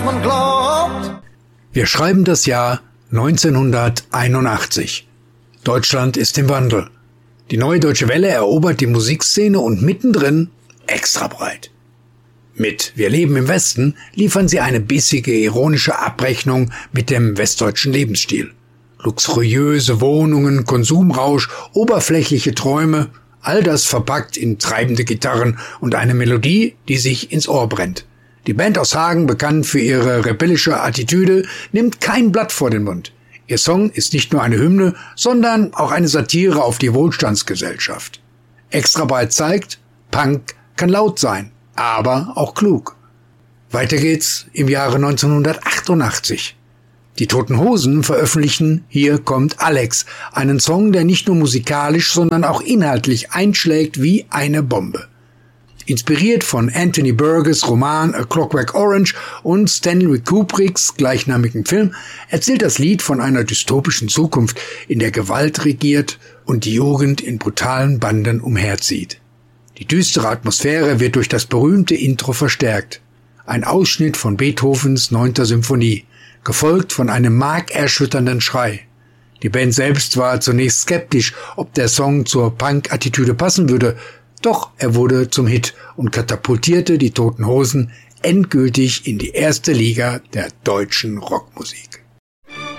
man glaubt. Wir schreiben das Jahr 1981. Deutschland ist im Wandel. Die Neue Deutsche Welle erobert die Musikszene und mittendrin extra breit. Mit Wir leben im Westen liefern sie eine bissige, ironische Abrechnung mit dem westdeutschen Lebensstil. Luxuriöse Wohnungen, Konsumrausch, oberflächliche Träume, all das verpackt in treibende Gitarren und eine Melodie, die sich ins Ohr brennt. Die Band aus Hagen, bekannt für ihre rebellische Attitüde, nimmt kein Blatt vor den Mund. Ihr Song ist nicht nur eine Hymne, sondern auch eine Satire auf die Wohlstandsgesellschaft. Extrabreit zeigt, Punk kann laut sein, aber auch klug. Weiter geht's im Jahre 1988. Die Toten Hosen veröffentlichen Hier kommt Alex, einen Song, der nicht nur musikalisch, sondern auch inhaltlich einschlägt wie eine Bombe. Inspiriert von Anthony Burgess' Roman A Clockwork Orange und Stanley Kubricks gleichnamigen Film erzählt das Lied von einer dystopischen Zukunft, in der Gewalt regiert und die Jugend in brutalen Banden umherzieht. Die düstere Atmosphäre wird durch das berühmte Intro verstärkt. Ein Ausschnitt von Beethovens 9. Symphonie, gefolgt von einem markerschütternden Schrei. Die Band selbst war zunächst skeptisch, ob der Song zur Punk-Attitüde passen würde, doch er wurde zum Hit und katapultierte die Toten Hosen endgültig in die erste Liga der deutschen Rockmusik.